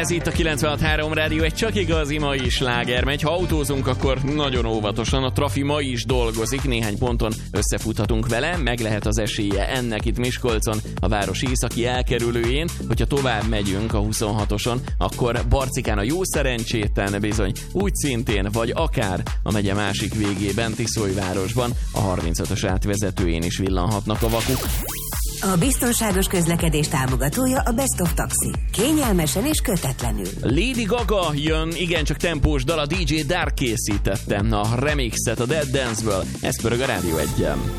Ez itt a 96.3 Rádió, egy csak igazi mai sláger megy. Ha autózunk, akkor nagyon óvatosan. A trafi ma is dolgozik, néhány ponton összefuthatunk vele, meg lehet az esélye ennek itt Miskolcon, a város északi elkerülőjén. Hogyha tovább megyünk a 26-oson, akkor Barcikán a jó szerencsétlen bizony úgy szintén, vagy akár a megye másik végében, Tiszolyvárosban a 35-ös átvezetőjén is villanhatnak a vakuk. A biztonságos közlekedés támogatója a Best of Taxi. Kényelmesen és kötetlenül. Lady Gaga jön, igencsak tempós dal, a DJ Dark készítette a remixet a Dead Dance-ből. Ez pörög a Rádió 1-en.